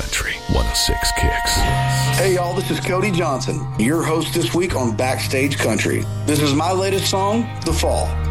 Country 106 Kicks. Hey y'all, this is Cody Johnson, your host this week on Backstage Country. This is my latest song, The Fall.